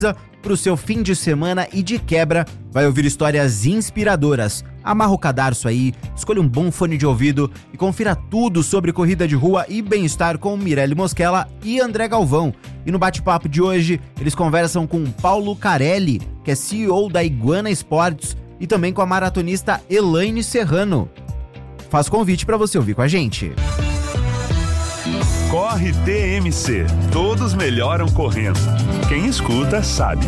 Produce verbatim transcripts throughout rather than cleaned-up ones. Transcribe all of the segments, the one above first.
para o seu fim de semana e de quebra vai ouvir histórias inspiradoras. Amarra o cadarço aí, escolha um bom fone de ouvido e confira tudo sobre corrida de rua e bem-estar com Mirelle Mosquela e André Galvão. E no bate-papo de hoje, eles conversam com Paulo Carelli, que é C E O da Iguana Esportes, e também com a maratonista Elaine Serrano. Faz convite para você ouvir com a gente. Corre T M C. Todos melhoram correndo. Quem escuta sabe.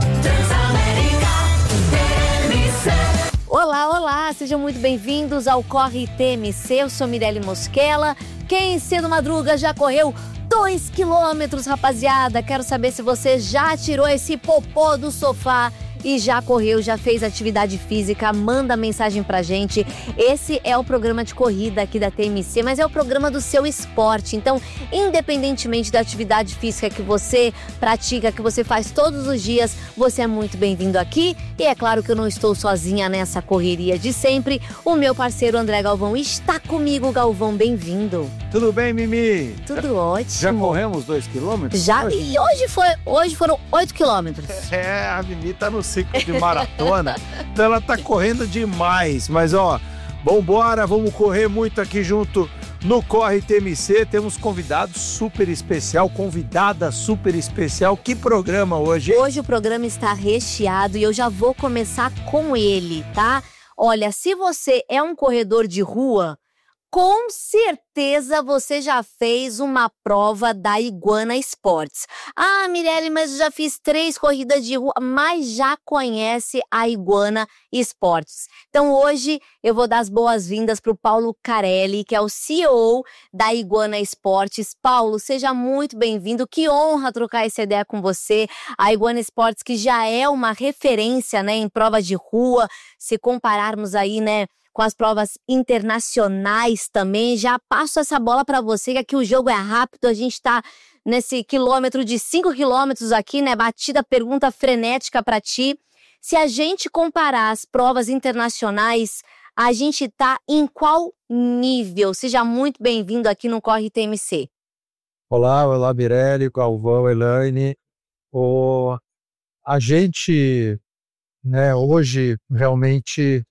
Olá, olá, sejam muito bem-vindos ao Corre T M C. Eu sou Mirelle Mosquela. Quem cedo madruga já correu dois quilômetros, rapaziada? Quero saber se você já tirou esse popô do sofá e já correu, já fez atividade física. Manda mensagem pra gente. Esse é o programa de corrida aqui da T M C, mas é o programa do seu esporte. Então, independentemente da atividade física que você pratica, que você faz todos os dias, você é muito bem-vindo aqui. E é claro que eu não estou sozinha nessa correria de sempre. O meu parceiro André Galvão está comigo. Galvão, bem-vindo. Tudo bem, Mimi? Tudo já, ótimo. Já corremos dois quilômetros? Já, hoje? E hoje, foi, hoje foram oito quilômetros. É, a Mimi tá no ciclo de maratona, então ela tá correndo demais, mas ó, vambora, vamos correr muito aqui junto no Corre T M C, temos convidado super especial, convidada super especial. Que programa hoje? Hoje o programa está recheado e eu já vou começar com ele, tá? Olha, se você é um corredor de rua, com certeza você já fez uma prova da Iguana Esportes. Ah, Mirelle, mas eu já fiz três corridas de rua, mas já conhece a Iguana Esportes. Então hoje eu vou dar as boas-vindas para o Paulo Carelli, que é o C E O da Iguana Esportes. Paulo, seja muito bem-vindo, que honra trocar essa ideia com você. A Iguana Esportes, que já é uma referência, né, em provas de rua, se compararmos aí, né, com as provas internacionais também. Já passo essa bola para você, que aqui o jogo é rápido, a gente está nesse quilômetro de cinco quilômetros aqui, né? Batida, pergunta frenética para ti. Se a gente comparar as provas internacionais, a gente está em qual nível? Seja muito bem-vindo aqui no Corre T M C. Olá, olá, Mirelle, Galvão, Elaine. O... A gente, né, hoje realmente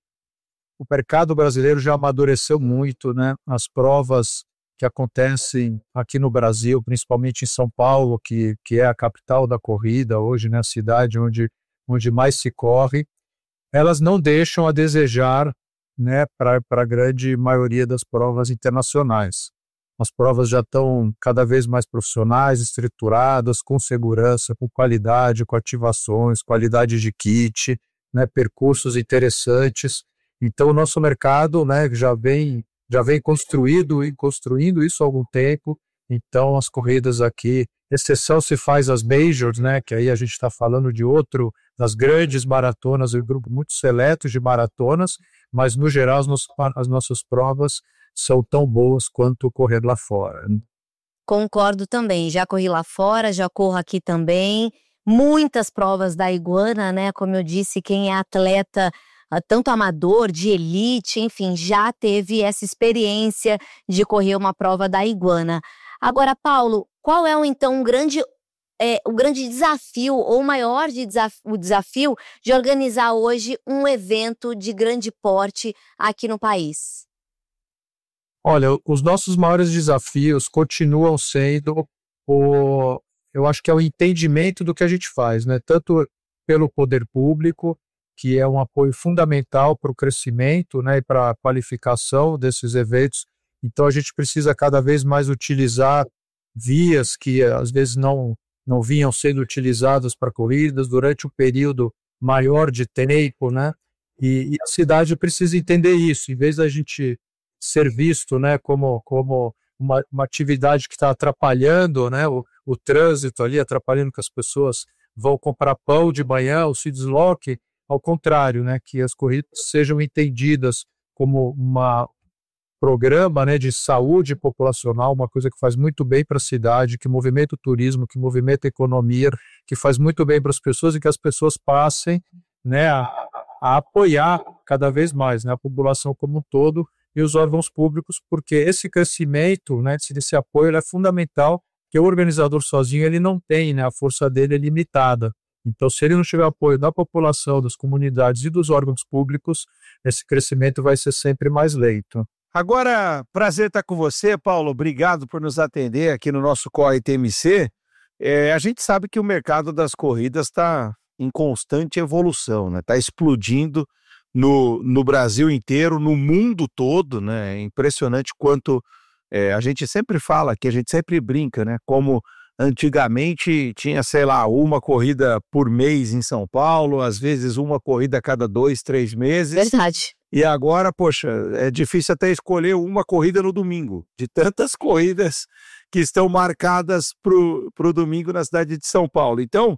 o mercado brasileiro já amadureceu muito, né? As provas que acontecem aqui no Brasil, principalmente em São Paulo, que, que é a capital da corrida hoje, né? A cidade onde, onde mais se corre, elas não deixam a desejar, né, para a grande maioria das provas internacionais. As provas já estão cada vez mais profissionais, estruturadas, com segurança, com qualidade, com ativações, qualidade de kit, né, percursos interessantes. Então o nosso mercado, né, já vem, já vem construído e construindo isso há algum tempo. Então as corridas aqui, exceção se faz as majors, né, que aí a gente está falando de outro, das grandes maratonas, um grupo muito seleto de maratonas, mas no geral as, nos, as nossas provas são tão boas quanto correr lá fora. Concordo também, já corri lá fora, já corro aqui também. Muitas provas da Iguana, né, como eu disse, quem é atleta tanto amador, de elite, enfim, já teve essa experiência de correr uma prova da Iguana. Agora, Paulo, qual é então um grande, é, o grande desafio, ou o maior de desaf- o desafio de organizar hoje um evento de grande porte aqui no país? Olha, os nossos maiores desafios continuam sendo o, eu acho que é o entendimento do que a gente faz, né? Tanto pelo poder público, que é um apoio fundamental para o crescimento, né, e para a qualificação desses eventos. Então a gente precisa cada vez mais utilizar vias que às vezes não, não vinham sendo utilizadas para corridas durante um período maior de tempo, né? E, e a cidade precisa entender isso, em vez da gente ser visto, né, como, como uma, uma atividade que está atrapalhando, né, o, o trânsito ali, atrapalhando que as pessoas vão comprar pão de manhã ou se desloquem. Ao contrário, né, que as corridas sejam entendidas como um programa, né, de saúde populacional, uma coisa que faz muito bem para a cidade, que movimenta o turismo, que movimenta a economia, que faz muito bem para as pessoas e que as pessoas passem, né, a, a apoiar cada vez mais, né, a população como um todo e os órgãos públicos, porque esse crescimento, né, esse apoio ele é fundamental, que o organizador sozinho ele não tem, né, a força dele é limitada. Então, se ele não tiver apoio da população, das comunidades e dos órgãos públicos, esse crescimento vai ser sempre mais lento. Agora, prazer estar com você, Paulo. Obrigado por nos atender aqui no nosso Corre T M C. É, a gente sabe que o mercado das corridas está em constante evolução, né? Está explodindo no, no Brasil inteiro, no mundo todo, né? É impressionante quanto é, a gente sempre fala, que a gente sempre brinca, né? Como antigamente tinha, sei lá, uma corrida por mês em São Paulo, às vezes uma corrida a cada dois, três meses. Verdade. E agora, poxa, é difícil até escolher uma corrida no domingo, de tantas corridas que estão marcadas para o domingo na cidade de São Paulo. Então,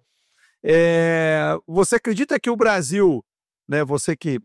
é, você acredita que o Brasil, né, você que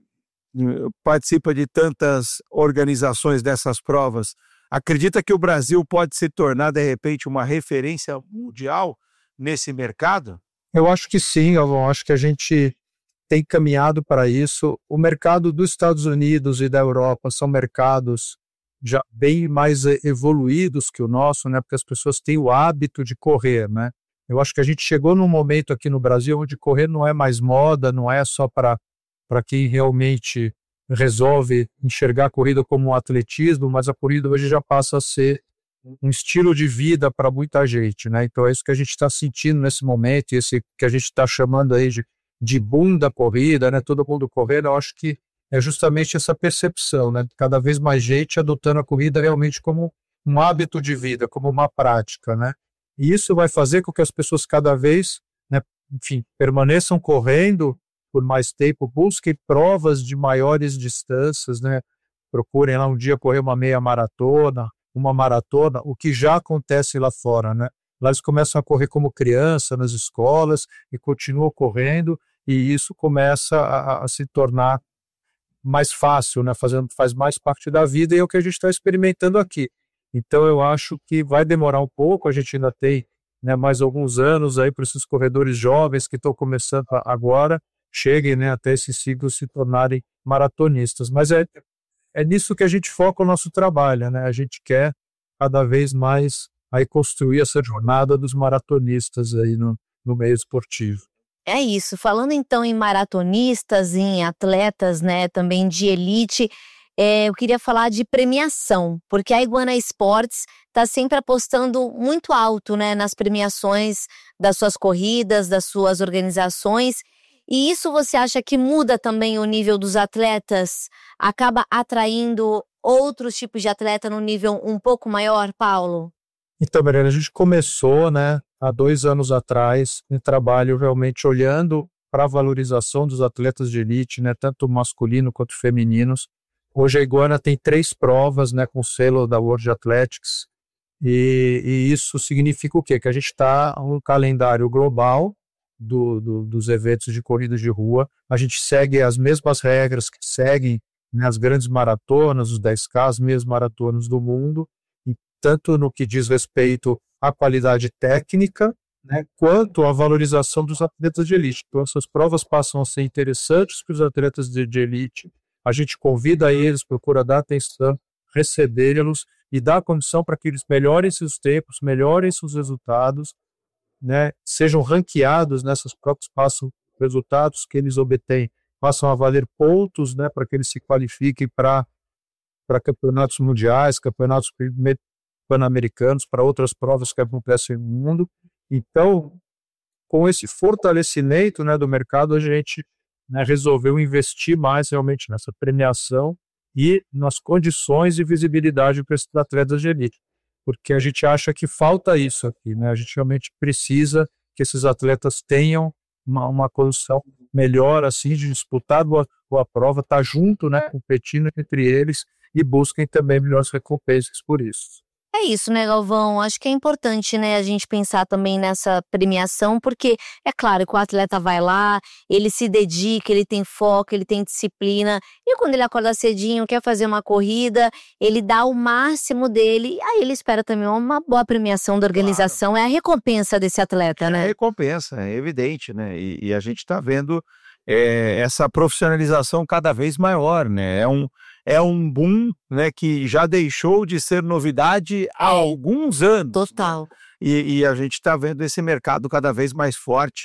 participa de tantas organizações dessas provas, acredita que o Brasil pode se tornar, de repente, uma referência mundial nesse mercado? Eu acho que sim, eu acho que a gente tem caminhado para isso. O mercado dos Estados Unidos e da Europa são mercados já bem mais evoluídos que o nosso, né? Porque as pessoas têm o hábito de correr, né? Eu acho que a gente chegou num momento aqui no Brasil onde correr não é mais moda, não é só para para quem realmente resolve enxergar a corrida como um atletismo, mas a corrida hoje já passa a ser um estilo de vida para muita gente, né? Então é isso que a gente está sentindo nesse momento, esse que a gente está chamando aí de, de boom da corrida, né? Todo mundo correndo. Eu acho que é justamente essa percepção, né? Cada vez mais gente adotando a corrida realmente como um hábito de vida, como uma prática, né? E isso vai fazer com que as pessoas cada vez, né, enfim, permaneçam correndo por mais tempo, busquem provas de maiores distâncias, né? Procurem lá um dia correr uma meia maratona, uma maratona, o que já acontece lá fora, né? Lá eles começam a correr como criança nas escolas e continuam correndo, e isso começa a, a se tornar mais fácil, né? Fazendo, faz mais parte da vida, e é o que a gente está experimentando aqui. Então eu acho que vai demorar um pouco, a gente ainda tem, né, mais alguns anos aí para esses corredores jovens que estão começando agora, cheguem, né, até esses ciclos se tornarem maratonistas. Mas é, é nisso que a gente foca o nosso trabalho, né? A gente quer cada vez mais aí construir essa jornada dos maratonistas aí no, no meio esportivo. É isso. Falando então em maratonistas, em atletas, né, também de elite, é, eu queria falar de premiação, porque a Iguana Esportes está sempre apostando muito alto, né, nas premiações das suas corridas, das suas organizações. E isso você acha que muda também o nível dos atletas? Acaba atraindo outros tipos de atleta no nível um pouco maior, Paulo? Então, Mariana, a gente começou, né, há dois anos atrás, um trabalho realmente olhando para a valorização dos atletas de elite, né, tanto masculino quanto femininos. Hoje a Iguana tem três provas, né, com selo da World Athletics, e, e isso significa o quê? Que a gente está um calendário global Do, do, dos eventos de corrida de rua. A gente segue as mesmas regras que seguem, né, as grandes maratonas, os dez K, as mesmas maratonas do mundo, e tanto no que diz respeito à qualidade técnica, né, quanto à valorização dos atletas de elite. Então essas provas passam a ser interessantes para os atletas de, de elite. A gente convida eles, procura dar atenção, recebê-los e dar condição para que eles melhorem seus tempos, melhorem seus resultados, né, sejam ranqueados nessas provas, passam resultados que eles obtêm, passam a valer pontos, né, para que eles se qualifiquem para para campeonatos mundiais, campeonatos pan-americanos, para outras provas que acontecem no mundo. Então, com esse fortalecimento, né, do mercado, a gente, né, resolveu investir mais realmente nessa premiação e nas condições de visibilidade para esses atletas de elite. Porque a gente acha que falta isso aqui, né? A gente realmente precisa que esses atletas tenham uma, uma condição melhor, assim, de disputar a, a prova, estar tá junto, né, competindo entre eles, e busquem também melhores recompensas por isso. É isso, né, Galvão? Acho que é importante, né, a gente pensar também nessa premiação, porque é claro que o atleta vai lá, ele se dedica, ele tem foco, ele tem disciplina, e quando ele acorda cedinho, quer fazer uma corrida, ele dá o máximo dele, e aí ele espera também uma boa premiação da organização. Claro. É a recompensa desse atleta, né? É a recompensa, é evidente, né? E, e a gente está vendo é, essa profissionalização cada vez maior, né? É um É um boom, né, que já deixou de ser novidade há é, alguns anos. Total. E, e a gente está vendo esse mercado cada vez mais forte.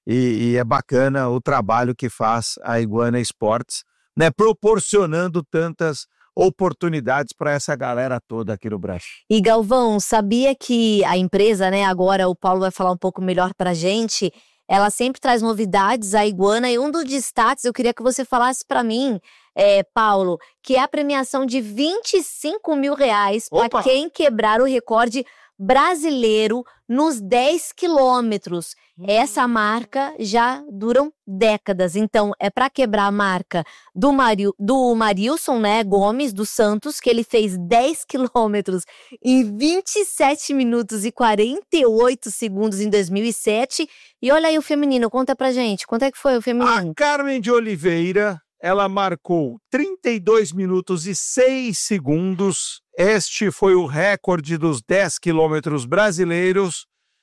e, e é bacana o trabalho que faz a Iguana Esportes, né, proporcionando tantas oportunidades para essa galera toda aqui no Brasil. E Galvão, sabia que a empresa, né, agora o Paulo vai falar um pouco melhor pra gente, ela sempre traz novidades, a Iguana, e um dos destaques, eu queria que você falasse para mim, é, Paulo, que é a premiação de vinte e cinco mil reais para quem quebrar o recorde brasileiro nos dez quilômetros. Essa marca já duram décadas, então é para quebrar a marca do, Mario, do Marilson, né, Gomes, do Santos, que ele fez dez quilômetros em vinte e sete minutos e quarenta e oito segundos em dois mil e sete. E olha aí o feminino, conta pra gente, quanto é que foi o feminino? A Carmen de Oliveira, ela marcou trinta e dois minutos e seis segundos. Este foi o recorde dos dez quilômetros brasileiros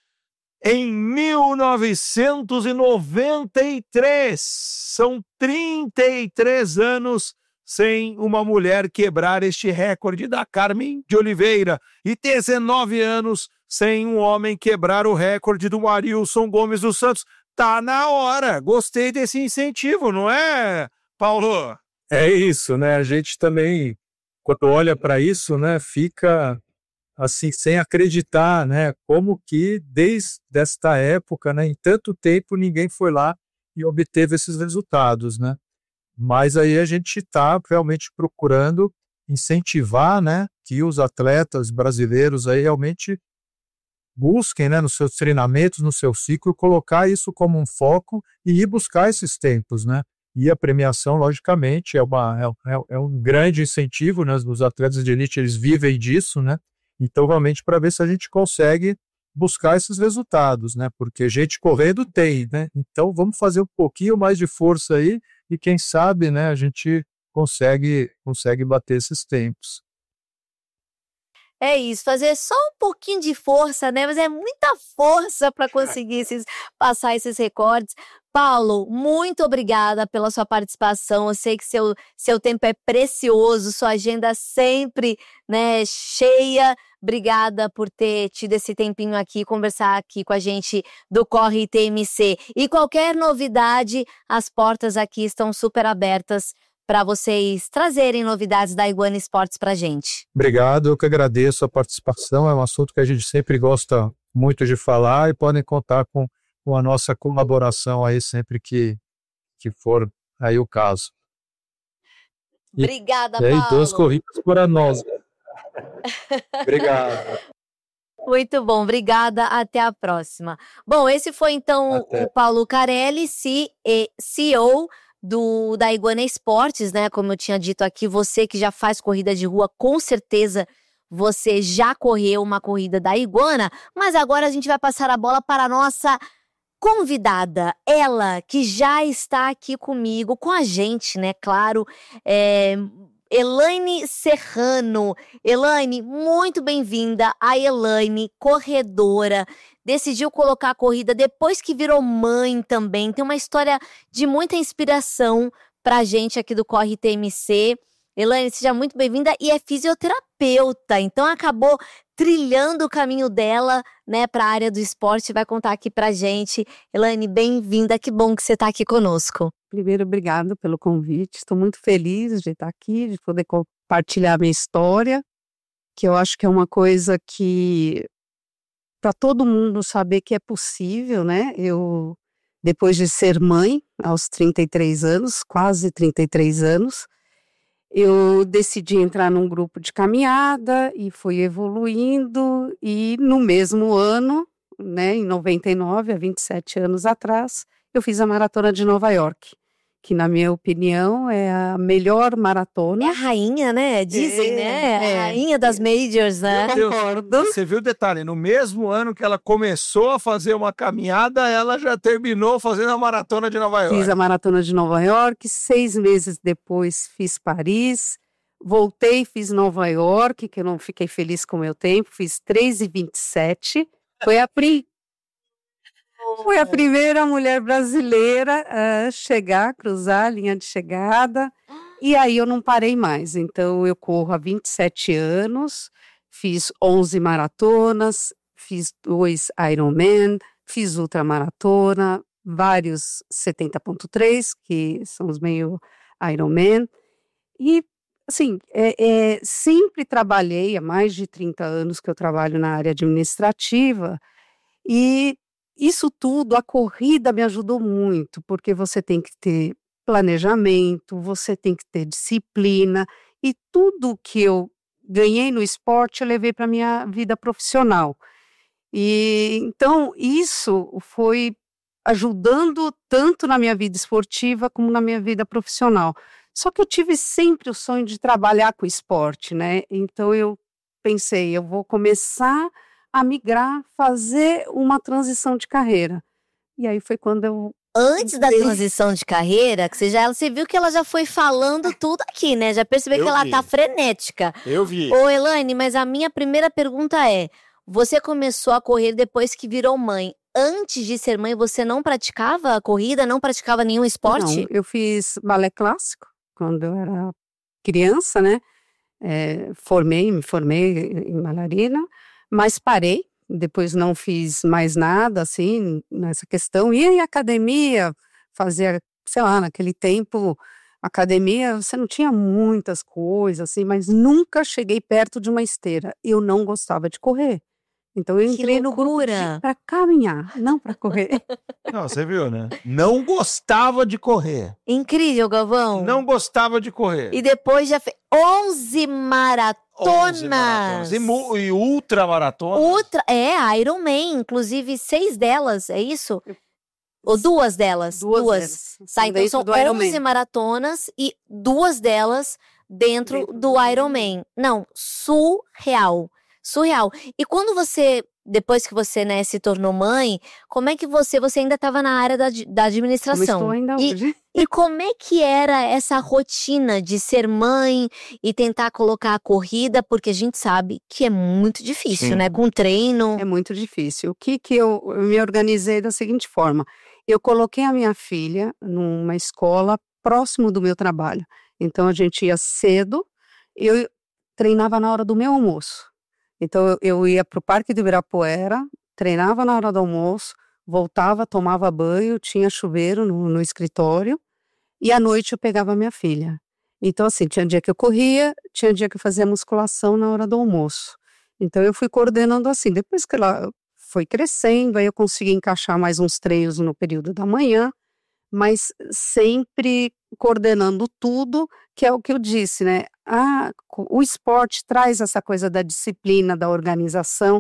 em mil novecentos e noventa e três. São trinta e três anos sem uma mulher quebrar este recorde da Carmen de Oliveira e dezenove anos sem um homem quebrar o recorde do Marilson Gomes dos Santos. Tá na hora. Gostei desse incentivo, não é, Paulo? É isso, né? A gente também, quando olha para isso, né, fica assim, sem acreditar, né, como que desde esta época, né, em tanto tempo, ninguém foi lá e obteve esses resultados, né? Mas aí a gente está realmente procurando incentivar, né, que os atletas brasileiros aí realmente busquem, né, nos seus treinamentos, no seu ciclo, colocar isso como um foco e ir buscar esses tempos, né? E a premiação, logicamente, é, uma, é, é um grande incentivo, né? Os atletas de elite, eles vivem disso, né? Então, realmente, para ver se a gente consegue buscar esses resultados, né? Porque gente correndo tem, né? Então, vamos fazer um pouquinho mais de força aí e, quem sabe, né, a gente consegue, consegue bater esses tempos. É isso, fazer só um pouquinho de força, né? Mas é muita força para conseguir esses, passar esses recordes. Paulo, muito obrigada pela sua participação. Eu sei que seu, seu tempo é precioso, sua agenda sempre, né, cheia. Obrigada por ter tido esse tempinho aqui, conversar aqui com a gente do Corre I T M C. E qualquer novidade, as portas aqui estão super abertas para vocês trazerem novidades da Iguana Esportes para a gente. Obrigado, eu que agradeço a participação, é um assunto que a gente sempre gosta muito de falar e podem contar com, com a nossa colaboração aí sempre que, que for aí o caso. E, Obrigada, e aí, Paulo. duas corridas para nós. Obrigado. Muito bom, obrigada, até a próxima. Bom, esse foi então até. o Paulo Carelli, C E O Do, da Iguana Esportes, né? Como eu tinha dito aqui, você que já faz corrida de rua, com certeza você já correu uma corrida da Iguana, mas agora a gente vai passar a bola para a nossa convidada, ela que já está aqui comigo, com a gente, né? Claro, é... Elaine Serrano. Elaine, muito bem-vinda. A Elaine, corredora, decidiu colocar a corrida depois que virou mãe também. Tem uma história de muita inspiração pra gente aqui do Corre I T M C. Elaine, seja muito bem-vinda e é fisioterapeuta, então acabou trilhando o caminho dela, né, para a área do esporte, vai contar aqui pra gente. Elaine, bem-vinda, que bom que você está aqui conosco. Primeiro, obrigado pelo convite, estou muito feliz de estar aqui, de poder compartilhar a minha história, que eu acho que é uma coisa que, para todo mundo saber que é possível, né, eu, depois de ser mãe, aos trinta e três anos, quase trinta e três anos, eu decidi entrar num grupo de caminhada e fui evoluindo e no mesmo ano, né, em noventa e nove, há vinte e sete anos atrás, eu fiz a Maratona de Nova York, que na minha opinião é a melhor maratona. É a rainha, né? Dizem, é, né? É. A rainha das majors, né? Meu Deus, você viu o detalhe, no mesmo ano que ela começou a fazer uma caminhada, ela já terminou fazendo a Maratona de Nova York. Fiz a Maratona de Nova York, seis meses depois fiz Paris, voltei, fiz Nova York, que eu não fiquei feliz com o meu tempo, fiz três e vinte e sete, foi a pri... Fui a primeira mulher brasileira a chegar, cruzar a linha de chegada, e aí eu não parei mais. Então eu corro há vinte e sete anos, fiz onze maratonas, fiz dois Ironman, fiz ultramaratona, vários setenta ponto três, que são os meio Ironman. E, assim, é, é, sempre trabalhei, há mais de trinta anos que eu trabalho na área administrativa, e isso tudo, a corrida me ajudou muito, porque você tem que ter planejamento, você tem que ter disciplina, e tudo que eu ganhei no esporte eu levei para a minha vida profissional. E então isso foi ajudando tanto na minha vida esportiva como na minha vida profissional. Só que eu tive sempre o sonho de trabalhar com esporte, né? Então eu pensei, eu vou começar a migrar, fazer uma transição de carreira. E aí foi quando eu... Antes da transição de carreira, que você já você viu que ela já foi falando tudo aqui, né? Já percebeu Eu que ela vi. tá frenética. Eu vi. Ô, Elaine, mas a minha primeira pergunta é: você começou a correr depois que virou mãe. Antes de ser mãe, você não praticava a corrida, não praticava nenhum esporte? Não, eu fiz balé clássico quando eu era criança, né? É, formei, me formei em bailarina, mas parei. Depois não fiz mais nada, assim, nessa questão. Ia em academia, fazia, sei lá, naquele tempo, academia, você não tinha muitas coisas, assim, mas nunca cheguei perto de uma esteira. Eu não gostava de correr. Então eu Que entrei no grupo loucura! para caminhar, não para correr. Não, você viu, né? Não gostava de correr. Incrível, Galvão. Não gostava de correr. E depois já fez onze maratonas. onze maratonas. E, mu- e ultramaratonas. Ultra, é, Ironman, inclusive seis delas, é isso? Ou duas delas? Duas dessas. Tá, São então dentro são do Ironman. onze maratonas e duas delas dentro, Dentro do, do Ironman. Não, surreal. Surreal. E quando você, depois que você, né, se tornou mãe, como é que você, você ainda estava na área da, da Como administração? estou ainda E- hoje. E como é que era essa rotina de ser mãe e tentar colocar a corrida? Porque a gente sabe que é muito difícil, Sim. né? Com treino. É muito difícil. O que que eu, eu me organizei da seguinte forma: eu coloquei a minha filha numa escola próximo do meu trabalho. Então a gente ia cedo, eu treinava na hora do meu almoço. Então eu, eu ia para o Parque do Ibirapuera, treinava na hora do almoço, voltava, tomava banho, tinha chuveiro no, no escritório, e à noite eu pegava a minha filha. Então assim, tinha dia que eu corria, tinha dia que eu fazia musculação na hora do almoço. Então eu fui coordenando assim. Depois que ela foi crescendo, aí eu consegui encaixar mais uns treinos no período da manhã, mas sempre coordenando tudo, que é o que eu disse, né? Ah, o esporte traz essa coisa da disciplina, da organização,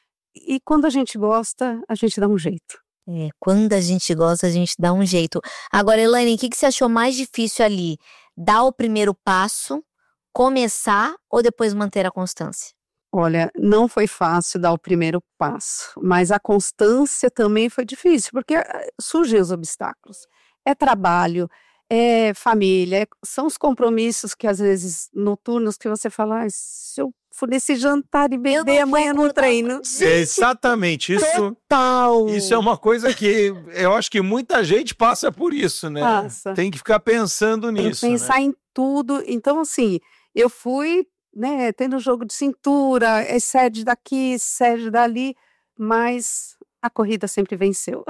e quando a gente gosta, a gente dá um jeito. É, quando a gente gosta, a gente dá um jeito. Agora, Elaine, o que, que você achou mais difícil ali? Dar o primeiro passo, começar ou depois manter a constância? Olha, não foi fácil dar o primeiro passo, mas a constância também foi difícil, porque ah, surgem os obstáculos. É trabalho, é família, é- são os compromissos que às vezes noturnos que você fala, "Ai, se eu for nesse jantar e beber, amanhã eu não treino." É exatamente isso. Tal. Isso é uma coisa que eu acho que muita gente passa por isso, né? Passa. Tem que ficar pensando Tem que nisso, né? pensar em tudo. Então, assim, eu fui, né, tendo jogo de cintura, excede daqui, excede dali, mas a corrida sempre venceu.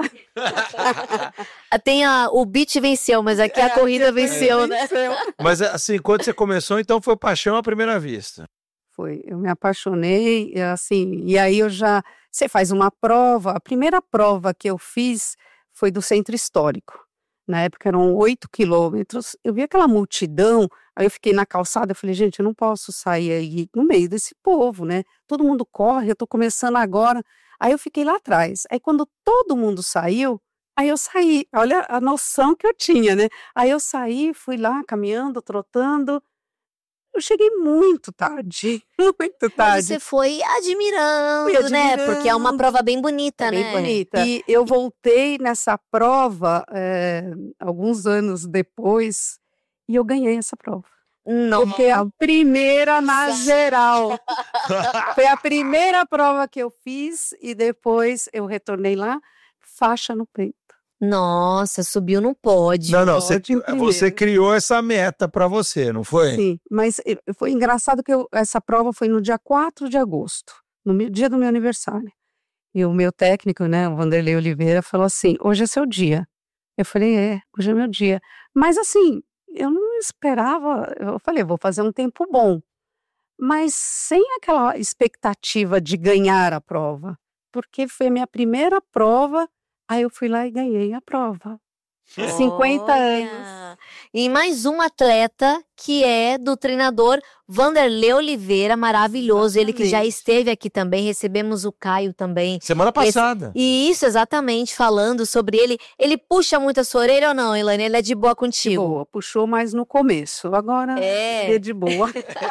Tem a, o beat venceu, mas aqui a corrida venceu, né? Mas assim, quando você começou, então foi paixão à primeira vista. Foi, eu me apaixonei, e assim, e aí eu já, você faz uma prova, a primeira prova que eu fiz foi do Centro Histórico, na época eram oito quilômetros, eu vi aquela multidão, aí eu fiquei na calçada, eu falei, gente, eu não posso sair aí no meio desse povo, né, todo mundo corre, eu tô começando agora, aí eu fiquei lá atrás, aí quando todo mundo saiu, aí eu saí, olha a noção que eu tinha, né, aí eu saí, fui lá caminhando, trotando. Eu cheguei muito tarde, muito Mas tarde. você foi admirando, Fui né? admirando. Porque é uma prova bem bonita, Bem né? bonita. E eu voltei nessa prova eh, alguns anos depois e eu ganhei essa prova. Não. Porque a primeira na geral. Foi a primeira prova que eu fiz e depois eu retornei lá, faixa no peito. Nossa, subiu no pódio. Não, não, você, Ótimo primeiro. você criou essa meta pra você, não foi? Sim, mas eh, foi engraçado que eu- essa prova foi no dia quatro de agosto, no meu- dia do meu aniversário. E o meu técnico, né, o Vanderlei Oliveira, falou assim, hoje é seu dia. Eu falei, é, hoje é meu dia. Mas assim, eu não esperava, eu falei, vou fazer um tempo bom. Mas sem aquela expectativa de ganhar a prova. Porque foi a minha primeira prova, aí eu fui lá e ganhei a prova. cinquenta Olha! anos. E mais um atleta que é do treinador Vanderlei Oliveira, maravilhoso. Ele que já Exatamente. esteve aqui também, recebemos o Caio também. Semana passada. E isso, exatamente, falando sobre ele. Ele puxa muito a sua orelha ou não, Elaine? Ele é de boa De contigo? boa, puxou mais no começo. Agora É. é de boa.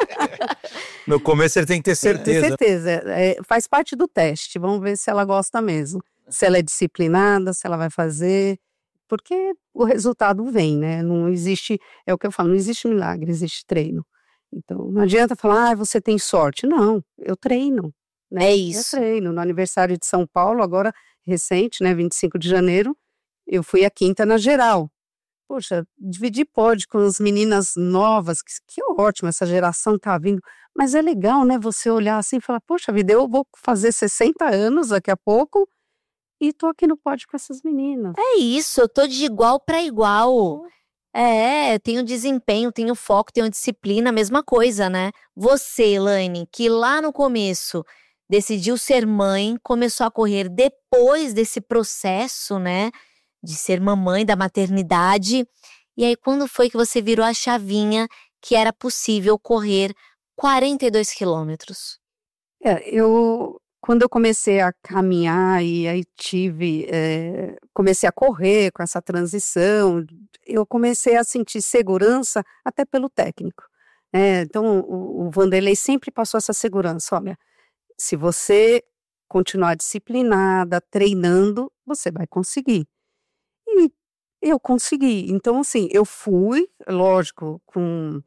No começo ele tem que ter Tem certeza. certeza. É, faz parte do teste. Vamos ver se ela gosta mesmo. Se ela é disciplinada, se ela vai fazer. Porque o resultado vem, né? Não existe, é o que eu falo, não existe milagre, existe treino. Então, não adianta falar, ah, você tem sorte. Não, eu treino. Né? É Eu isso. treino. No aniversário de São Paulo, agora recente, né, vinte e cinco de janeiro, eu fui a quinta na geral. Poxa, dividir pódio com as meninas novas, que, que ótimo, essa geração tá vindo. Mas é legal, né, você olhar assim e falar, poxa vida, eu vou fazer sessenta anos daqui a pouco e tô aqui no pódio com essas meninas. É isso, eu tô de igual para igual. É, tenho desempenho, tenho foco, tenho disciplina, mesma coisa, né? Você, Elaine, que lá no começo decidiu ser mãe, começou a correr depois desse processo, né? De ser mamãe, da maternidade. E aí, quando foi que você virou a chavinha que era possível correr quarenta e dois quilômetros? É, eu, quando eu comecei a caminhar e aí tive, é, comecei a correr com essa transição, eu comecei a sentir segurança até pelo técnico. Né? Então, o, o Vanderlei sempre passou essa segurança, olha, se você continuar disciplinada, treinando, você vai conseguir. E eu consegui. Então, assim, eu fui, lógico, com,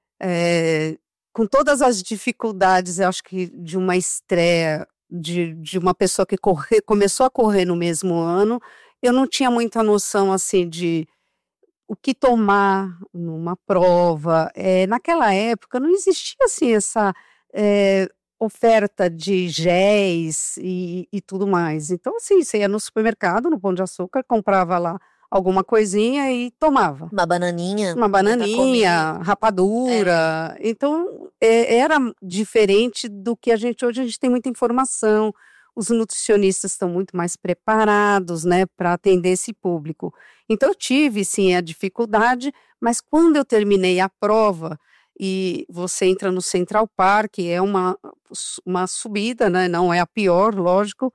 é, com todas as dificuldades, eu acho que de uma estreia, de, de uma pessoa que corre, começou a correr no mesmo ano, eu não tinha muita noção, assim, de o que tomar numa prova. É, naquela época, não existia, assim, essa é, oferta de géis e, e tudo mais. Então, assim, você ia no supermercado, no Pão de Açúcar, comprava lá alguma coisinha e tomava. Uma bananinha? Uma bananinha, rapadura. É. Então, é, era diferente do que a gente hoje, a gente tem muita informação, os nutricionistas estão muito mais preparados, né, para atender esse público. Então, eu tive, sim, a dificuldade, mas quando eu terminei a prova, e você entra no Central Park, é uma, uma subida, né, não é a pior, lógico,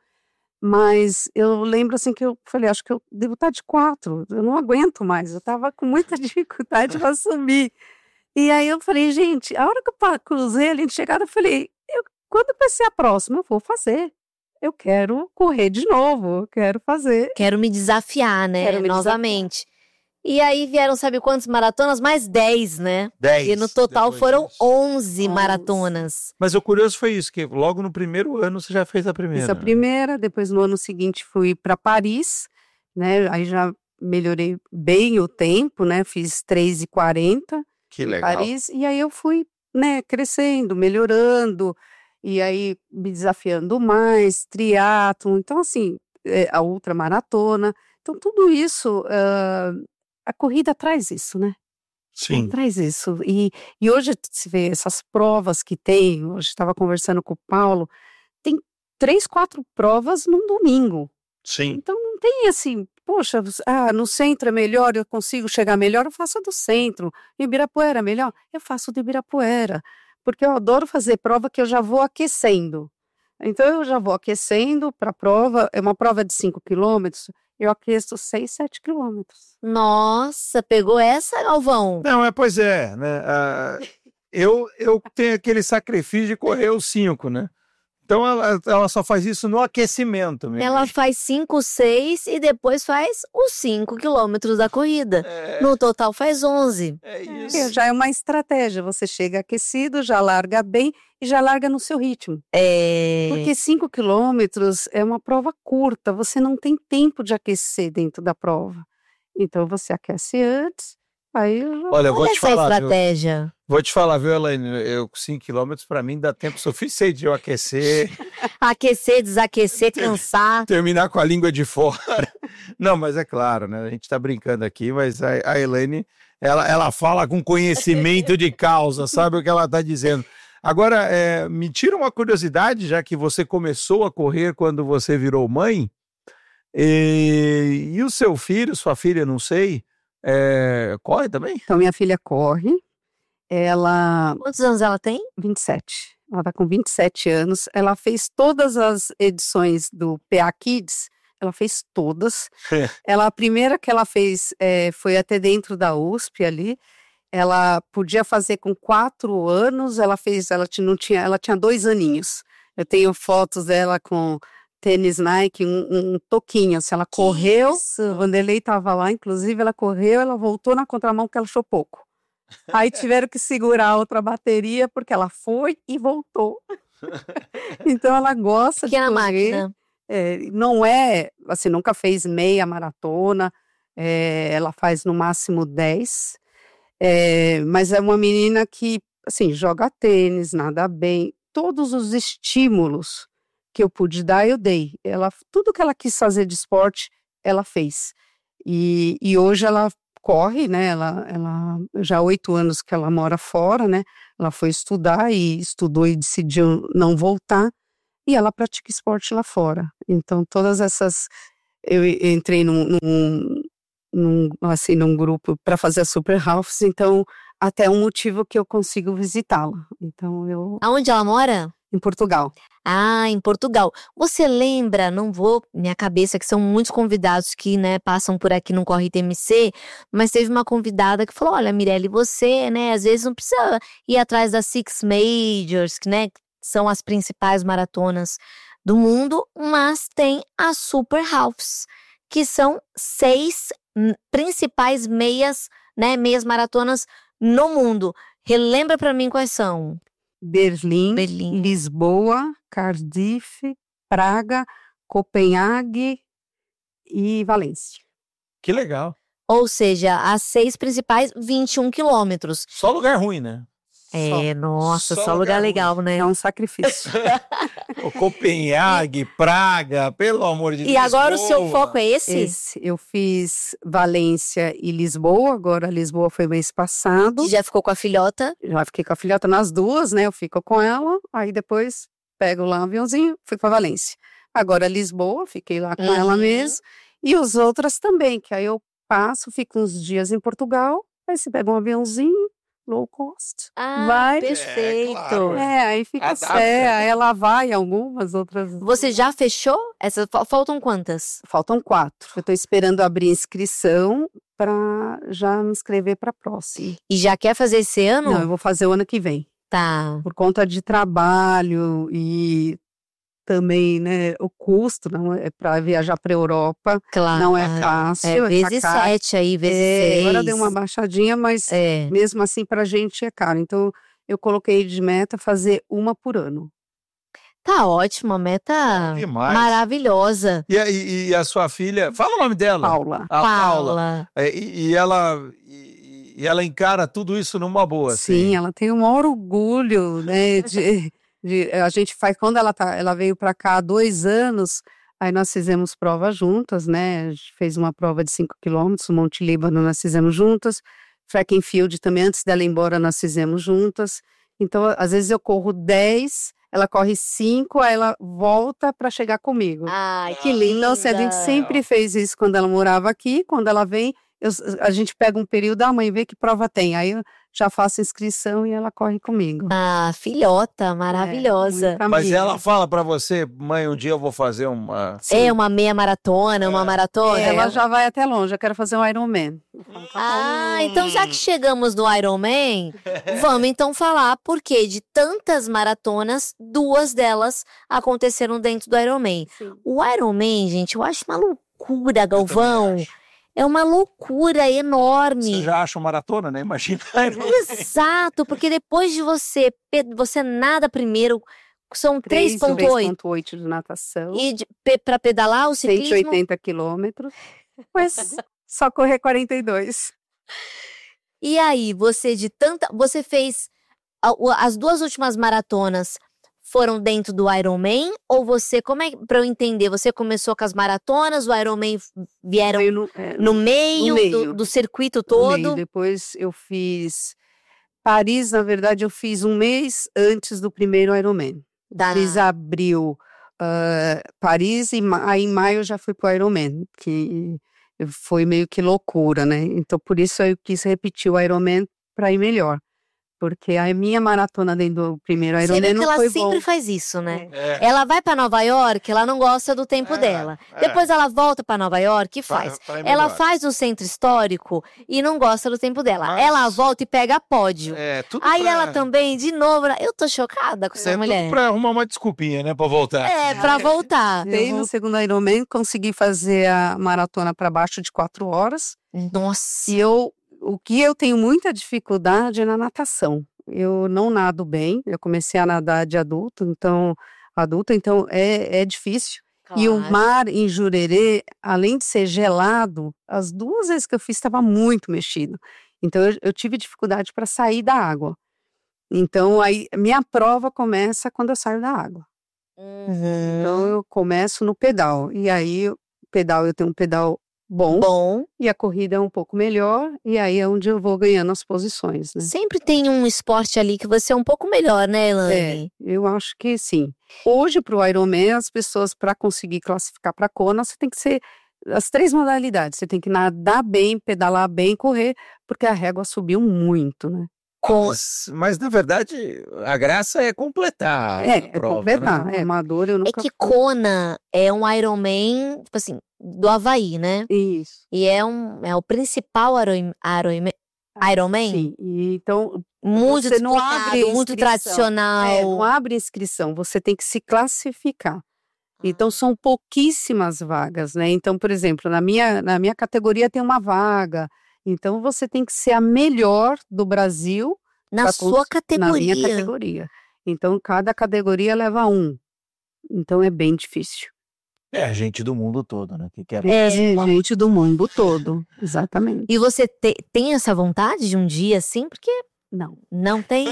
mas eu lembro assim que eu falei, acho que eu devo estar de quatro, eu não aguento mais, eu estava com muita dificuldade para subir. E aí eu falei, gente, a hora que eu cruzei ali de chegada, eu falei, eu, quando vai ser a próxima, eu vou fazer. Eu quero correr de novo, eu quero fazer. Quero me desafiar, né, Quero me novamente. Desafiar. E aí vieram, sabe quantas maratonas? Mais dez, né? dez. E no total foram disso. onze onze maratonas. Mas o curioso foi isso, que logo no primeiro ano você já fez a primeira. Fiz a primeira, depois no ano seguinte fui para Paris, né? Aí já melhorei bem o tempo, né? Fiz três e quarenta Que em legal. Paris. E aí eu fui, né, crescendo, melhorando, e aí me desafiando mais, triatlon. Então, assim, é, a ultramaratona. Então, tudo isso, uh, a corrida traz isso, né? Sim. Traz isso. E, e hoje se vê essas provas que tem, hoje estava conversando com o Paulo, tem três, quatro provas num domingo. Sim. Então não tem assim, poxa, ah, no centro é melhor, eu consigo chegar melhor, eu faço a do centro. Em Ibirapuera é melhor, eu faço de Ibirapuera. Porque eu adoro fazer prova que eu já vou aquecendo. Então eu já vou aquecendo para a prova, é uma prova de cinco quilômetros, eu aqueço seis, sete quilômetros. Nossa, pegou essa, Galvão? Não, é, pois é, né? Ah, eu, eu tenho aquele sacrifício de correr os cinco, né? Então ela, ela só faz isso no aquecimento mesmo. Ela faz cinco, seis e depois faz os cinco quilômetros da corrida. É, No total faz onze. é É, isso. já é uma estratégia, você chega aquecido, já larga bem e já larga no seu ritmo. É. Porque cinco quilômetros é uma prova curta, você não tem tempo de aquecer dentro da prova. Então você aquece antes, aí eu já- Olha, eu vou Olha te essa falar, viu? estratégia. Vou te falar, viu, Elaine? Eu com cinco quilômetros, para mim, dá tempo suficiente de eu aquecer. Aquecer, desaquecer, cansar. Terminar com a língua de fora. Não, mas é claro, né? A gente tá brincando aqui, mas a, a Elaine, ela, ela fala com conhecimento de causa, sabe o que ela tá dizendo. Agora, é, me tira uma curiosidade, já que você começou a correr quando você virou mãe, e, e o seu filho, sua filha, não sei, é, corre também? Então, minha filha corre. Ela, Quantos anos ela tem? vinte e sete. Ela está com vinte e sete anos. Ela fez todas as edições do P A Kids. Ela fez todas. Ela, a primeira que ela fez é, foi até dentro da U S P ali. Ela podia fazer com quatro anos. Ela fez, ela tinha, não tinha, ela tinha dois aninhos. Eu tenho fotos dela com tênis Nike, um, um toquinho. Assim, ela correu. Isso. O Vanderlei estava lá, inclusive ela correu. Ela voltou na contramão porque ela achou pouco. Aí tiveram que segurar a outra bateria porque ela foi e voltou. Então ela gosta Pequena de correr. máquina. É, não é, assim, nunca fez meia maratona. É, ela faz no máximo dez. É, mas é uma menina que, assim, joga tênis, nada bem. Todos os estímulos que eu pude dar, eu dei. Ela, tudo que ela quis fazer de esporte, ela fez. E, e hoje ela corre, né? Ela, ela já há oito anos que ela mora fora, né? Ela foi estudar e estudou e decidiu não voltar. E ela pratica esporte lá fora. Então, todas essas... Eu entrei num, num, num, assim, num grupo para fazer a Super Halves, então, até um motivo que eu consigo visitá-la. Então, eu... Aonde ela mora? Em Portugal. Ah, em Portugal. Você lembra, não vou, minha cabeça, que são muitos convidados que, né, passam por aqui no Corre T M C, mas teve uma convidada que falou, olha, Mirelle, você, né, às vezes não precisa ir atrás das Six Majors, que, né, são as principais maratonas do mundo, mas tem as Super Halves, que são seis principais meias, né, meias maratonas no mundo. Relembra pra mim quais são? Berlim, Berlim. Lisboa, Cardiff, Praga, Copenhague e Valência. Que legal. Ou seja, as seis principais, vinte e um quilômetros. Só lugar ruim, né? É, nossa, Só só, lugar lugar legal, né? É um sacrifício. O Copenhague, Praga, pelo amor de Deus. E agora o seu Lisboa. foco é esse? Esse, eu fiz Valência e Lisboa, agora Lisboa foi mês passado. Que já ficou com a filhota. Já fiquei com a filhota nas duas, né? Eu fico com ela, aí depois pego lá um aviãozinho, fui para Valência. Agora Lisboa, fiquei lá com Uhum. ela mesmo. E os outras também, que aí eu passo, fico uns dias em Portugal, aí você pega um aviãozinho, low cost. Ah, Vai. perfeito. É, claro. É, aí fica Adapta. sé, aí ela vai, algumas outras. Você já fechou? Essas, fal- faltam quantas? Faltam quatro. Eu tô esperando abrir inscrição para já me inscrever para a próxima. E já quer fazer esse ano? Não, eu vou fazer o ano que vem. Tá. Por conta de trabalho e também, né, o custo, não é para viajar para a Europa, Claro. não é fácil. É, tá vezes caro. sete aí, vezes É, seis. agora deu uma baixadinha, mas É. mesmo assim para a gente é caro. Então eu coloquei de meta fazer uma por ano. Tá ótimo, a meta Demais. maravilhosa. E, a- e- e a sua filha, fala o nome dela. Paula. A Paula. Paula. É, E, e ela, e, e ela encara tudo isso numa boa. Sim, assim. ela tem um maior orgulho, né? De, de- a gente faz quando ela tá, ela veio para cá há dois anos. Aí nós fizemos prova juntas, né? A gente fez uma prova de cinco quilômetros, o Monte Líbano nós fizemos juntas. Track and Field também, antes dela ir embora, nós fizemos juntas. Então, às vezes eu corro dez, ela corre cinco, aí ela volta para chegar comigo. Ai, que linda. Então, assim, a gente sempre fez isso quando ela morava aqui, quando ela vem, eu- a gente pega um período, a mãe vê que prova tem, aí eu já faço inscrição e ela corre comigo. Ah, filhota, maravilhosa. É, muita Mas amiga. ela fala pra você, mãe, um dia eu vou fazer uma... É uma meia maratona, uma maratona. É, ela já vai até longe, eu quero fazer um Ironman. Ah, então já que chegamos no Ironman, vamos então falar porque de tantas maratonas, duas delas aconteceram dentro do Ironman. O Ironman, gente, eu acho uma loucura, Galvão. É uma loucura enorme. Você já acha uma maratona, né? Imagina. Exato, porque depois de você, pe- você nada primeiro, são três ponto oito. três ponto oito de natação, E para pedalar o cento e ciclismo, oitenta quilômetros, mas só correr quarenta e dois. E aí, você de tanta... Você fez... As duas últimas maratonas foram dentro do Ironman? Ou você... Como é pra eu entender? Você começou com as maratonas, o Ironman vieram Veio no, é, no meio, no meio. Do, do circuito no todo? meio. Depois eu fiz... Paris, na verdade, eu fiz um mês antes do primeiro Ironman. Tá. Fiz abril uh, Paris e ma- aí em maio eu já fui pro Ironman, que foi meio que loucura, né? Então por isso eu quis repetir o Ironman para ir melhor. Porque a minha maratona dentro do primeiro Você Ironman vê que não ela foi sempre bom. faz isso, né? É. Ela vai pra Nova York, ela não gosta do tempo É, dela. é. Depois ela volta pra Nova York e faz. Pra- pra ir Ela melhor. faz o centro histórico e não gosta do tempo dela. Mas- Ela volta e pega pódio. É, tudo Aí pra... ela também, de novo, eu tô chocada com essa É mulher. tudo pra arrumar uma desculpinha, né? Pra voltar. É, pra voltar. Voltei no segundo Ironman, consegui fazer a maratona para baixo de quatro horas. Nossa. E eu, o que eu tenho muita dificuldade é na natação. Eu não nado bem, eu comecei a nadar de adulto, então, adulta, então é, é difícil. E o Claro. mar em Jurerê, além de ser gelado, as duas vezes que eu fiz estava muito mexido. Então eu, eu tive dificuldade para sair da água. Então aí minha prova começa quando eu saio da água. Uhum. Então eu começo no pedal. E aí o pedal eu tenho um pedal bom, Bom, e a corrida é um pouco melhor, e aí é onde eu vou ganhando as posições, né? sempre tem um esporte ali que você é um pouco melhor, né, É, Elaine? eu acho que sim. Hoje, para o Ironman, as pessoas, para conseguir classificar para Kona, você tem que ser as três modalidades. Você tem que nadar bem, pedalar bem, correr, porque a régua subiu muito, né? Com... Mas, mas, na verdade, a graça é completar É, a é prova, completar. né? É, amador eu É nunca... que Kona é um Ironman, tipo assim, do Havaí, né? Isso. E é, um, é o principal Iron- Ironman. Ironman? Sim, e então Muito você não disputado, abre muito inscrição. tradicional. É, não abre inscrição, você tem que se classificar. Então são pouquíssimas vagas, né? Então, por exemplo, na minha, na minha categoria tem uma vaga. Então você tem que ser a melhor do Brasil Na pra sua cons- categoria. na minha categoria. Então cada categoria leva um. Então é bem difícil. É a gente do mundo todo, né? Que quer... É, gente do mundo todo, exatamente. E você te- tem essa vontade de um dia assim? Porque Não. não tem.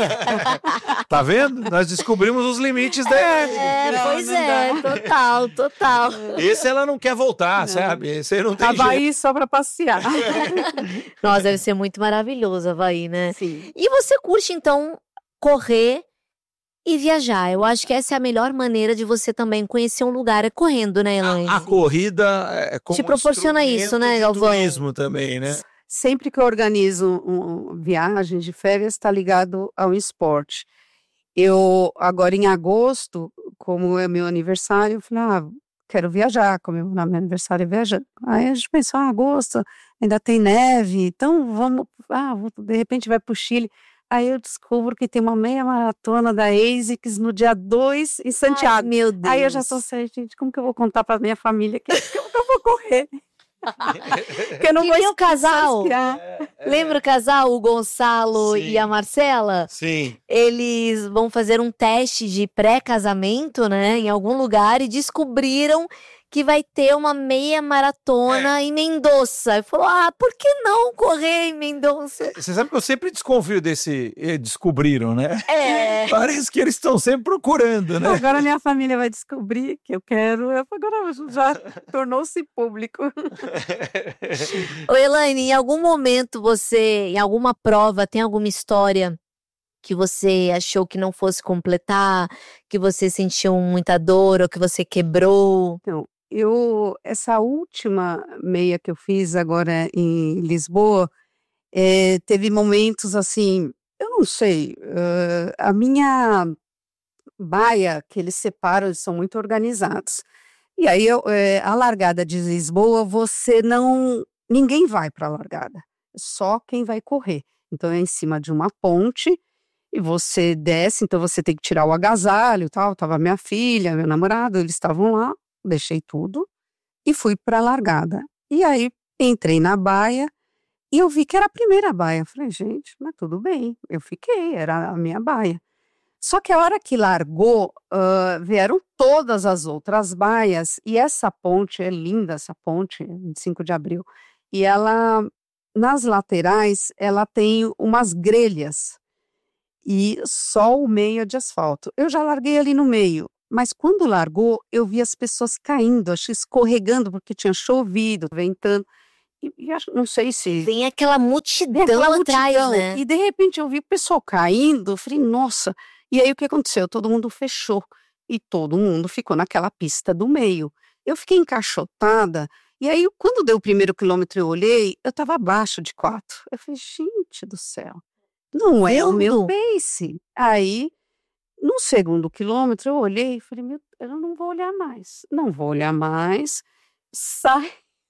Tá vendo? Nós descobrimos os limites dela. É, Não, pois não é, total, total. Esse ela não quer voltar, Não. sabe? Esse aí não tem jeito. Havaí só para passear. Nossa, deve ser muito maravilhoso, Havaí, né? Sim. E você curte, então, correr e viajar. Eu acho que essa é a melhor maneira de você também conhecer um lugar, é correndo, né, Elaine? A, a corrida é como Te proporciona instrumento isso, né, de Galvão? turismo também, né? Sempre que eu organizo um, um, viagens de férias, está ligado ao esporte. Eu, agora em agosto, como é meu aniversário, eu falei, ah, quero viajar, como meu meu aniversário é viajando. Aí a gente pensou, ah, agosto, ainda tem neve, então vamos, ah, vou- de repente vai para o Chile. Aí eu descubro que tem uma meia maratona da ASICS no dia dois em Santiago. Ai, meu Deus. Aí eu já tô assim, gente, como que eu vou contar para minha família que, que eu não vou correr? que eu não E vou meu casal? esquiar. Lembra o casal, o Gonçalo Sim. e a Marcela? Sim. Eles vão fazer um teste de pré-casamento, né, em algum lugar e descobriram que vai ter uma meia maratona em Mendoza. E falou, ah, por que não correr em Mendoza? Você sabe que eu sempre desconfio desse. eh, Descobriram, né? É. Parece que eles estão sempre procurando, né? Agora minha família vai descobrir que eu quero. Eu, agora já tornou-se público. Ô, Elaine, em algum momento você, em alguma prova, tem alguma história que você achou que não fosse completar, que você sentiu muita dor ou que você quebrou? Então, eu, essa última meia que eu fiz agora em Lisboa, eh, teve momentos assim, eu não sei, eh, a minha baia, que eles separam, eles são muito organizados. E aí, eu, eh, a largada de Lisboa, você não, ninguém vai para a largada, só quem vai correr. Então, é em cima de uma ponte, e você desce, então você tem que tirar o agasalho e tal. Tava minha filha, meu namorado, eles estavam lá, deixei tudo e fui para a largada. E aí entrei na baia e eu vi que era a primeira baia. Falei, gente, mas tudo bem, eu fiquei, era a minha baia. Só que a hora que largou, ah, vieram todas as outras baias e essa ponte, é linda essa ponte, vinte e cinco de abril, e ela nas laterais, ela tem umas grelhas e só o meio é de asfalto. Eu já larguei ali no meio, mas quando largou, eu vi as pessoas caindo, acho escorregando, porque tinha chovido, ventando. E, e acho, não sei se... Tem aquela multidão aquela atrás, multidão, né? E de repente eu vi o pessoal caindo, eu falei, nossa. E aí o que aconteceu? Todo mundo fechou e todo mundo ficou naquela pista do meio. Eu fiquei encaixotada. E aí, quando deu o primeiro quilômetro, eu olhei, eu estava abaixo de quatro. Eu falei, gente do céu, não é o meu Vendo? pace. Aí, no segundo quilômetro, eu olhei e falei, meu, eu não vou olhar mais. Não vou olhar mais. Sai.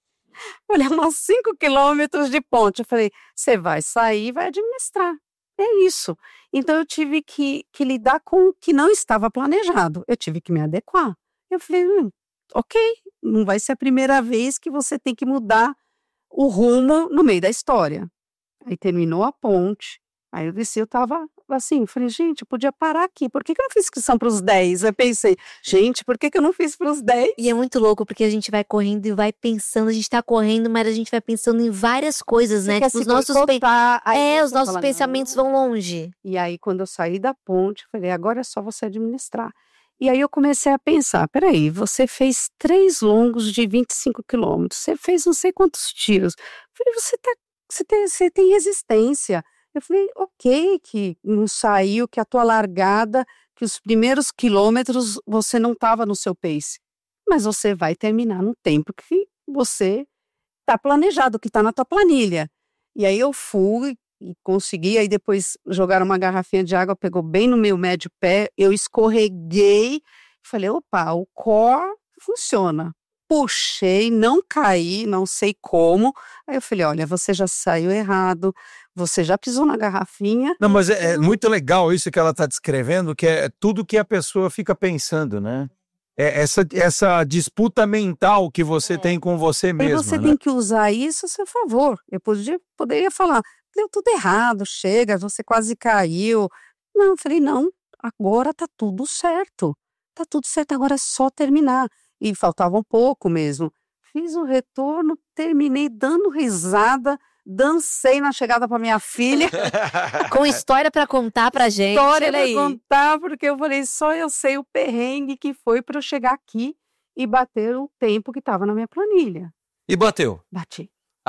Olha, umas cinco quilômetros de ponte. Eu falei, você vai sair e vai administrar. É isso. Então, eu tive que, que lidar com o que não estava planejado. Eu tive que me adequar. Eu falei, hum, ok, não vai ser a primeira vez que você tem que mudar o rumo no meio da história. Aí terminou a ponte, aí eu desci, eu tava assim, falei, gente, eu podia parar aqui, por que que eu não fiz inscrição para os dez? Eu pensei, gente, por que que eu não fiz para os dez? E é muito louco, porque a gente vai correndo e vai pensando, a gente tá correndo, mas a gente vai pensando em várias coisas, né? Quer Tipo, se os nossos, pen- boicotar, aí é, você os nossos fala, pensamentos "Não." vão longe. E aí, quando eu saí da ponte, eu falei, agora é só você administrar. E aí eu comecei a pensar, peraí, você fez três longos de vinte e cinco quilômetros, você fez não sei quantos tiros. Eu falei, você, tá, você, tem, você tem resistência. Eu falei, ok, que não saiu, que a tua largada, que os primeiros quilômetros você não estava no seu pace. Mas você vai terminar no tempo que você está planejado, que está na tua planilha. E aí eu fui e consegui, aí depois jogaram uma garrafinha de água, pegou bem no meu médio pé, eu escorreguei, falei, opa, o core funciona. Puxei, não caí, não sei como. Aí eu falei, olha, você já saiu errado, você já pisou na garrafinha. Não, mas é, é muito legal isso que ela está descrevendo, que é tudo que a pessoa fica pensando, né? É essa, essa disputa mental que você É. tem com você Aí mesmo, você né? tem que usar isso a seu favor. Eu podia, poderia falar, deu tudo errado, chega, você quase caiu. Não, eu falei, não, agora tá tudo certo. Tá tudo certo, agora é só terminar. E faltava um pouco mesmo. Fiz o retorno, terminei dando risada, dancei na chegada para minha filha. Com história pra contar pra gente, História olha para aí. contar, porque eu falei, só eu sei o perrengue que foi para eu chegar aqui e bater o tempo que estava na minha planilha. E bateu. Bati.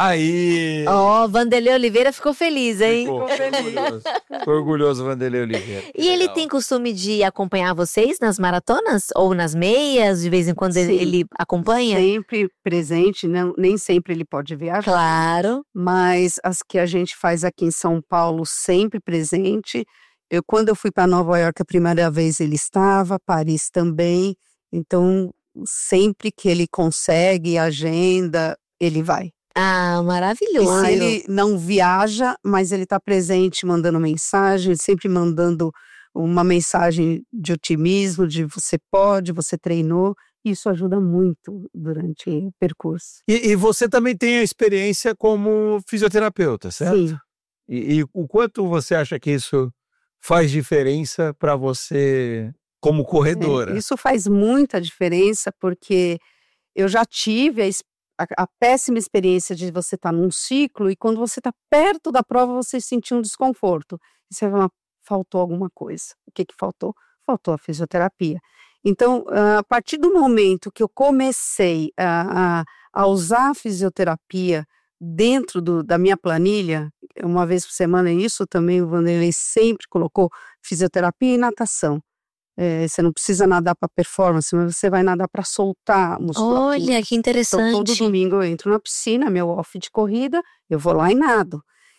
Aí. Ó, Vanderlei Oliveira ficou feliz, hein? Ficou feliz. orgulhoso. Ficou orgulhoso, Vanderlei Oliveira. E ele tem costume de acompanhar vocês nas maratonas? Ou nas meias? De vez em quando ele, Sim. ele acompanha? Sempre presente, não, nem sempre ele pode viajar. Claro. Mas as que a gente faz aqui em São Paulo, sempre presente. Eu, quando eu fui para Nova York a primeira vez, ele estava, Paris também. Então, sempre que ele consegue, agenda, ele vai. Ah, E maravilhoso. se ele não viaja, mas ele está presente, mandando mensagem, sempre mandando uma mensagem de otimismo, de você pode, você treinou. Isso ajuda muito durante o percurso. E, e você também tem a experiência como fisioterapeuta, certo? Sim. E, e o quanto você acha que isso faz diferença para você como corredora? É, isso faz muita diferença, porque eu já tive a, ex- a- a péssima experiência de você estar num ciclo e quando você está perto da prova você sentir um desconforto. E você fala, faltou alguma coisa. O que que faltou? Faltou a fisioterapia. Então, ah, a partir do momento que eu comecei a, a, a usar a fisioterapia dentro do, da minha planilha, uma vez por semana, isso também o Vanderlei sempre colocou, fisioterapia e natação. É, você não precisa nadar para performance, mas você vai nadar para soltar a musculatura. Olha, que Então, interessante. todo domingo eu entro na piscina, meu off de corrida, eu vou lá e nado.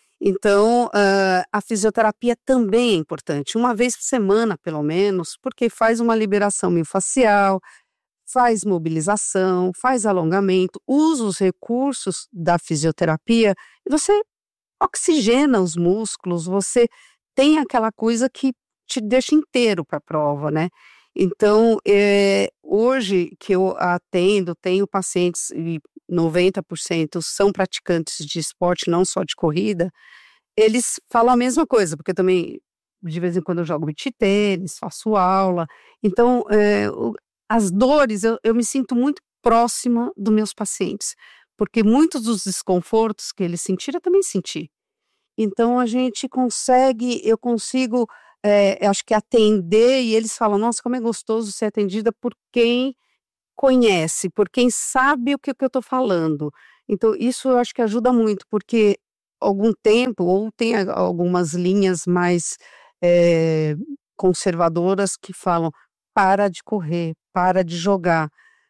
Então, ah, a fisioterapia também é importante, uma vez por semana, pelo menos, porque faz uma liberação miofascial, faz mobilização, faz alongamento, usa os recursos da fisioterapia, e você oxigena os músculos, você tem aquela coisa que te deixa inteiro para a prova, né? Então, é, hoje que eu atendo, tenho pacientes, e noventa por cento são praticantes de esporte, não só de corrida, eles falam a mesma coisa, porque eu também, de vez em quando, eu jogo beach tênis, faço aula. Então, é, o- as dores, eu, eu me sinto muito próxima dos meus pacientes, porque muitos dos desconfortos que eles sentiram, eu também senti. Então, a gente consegue, eu consigo, é, acho que atender, e eles falam, nossa, como é gostoso ser atendida por quem conhece, por quem sabe o que, que eu estou falando. Então, isso eu acho que ajuda muito, porque algum tempo, ou tem algumas linhas mais é, conservadoras que falam, para de correr, para de jogar.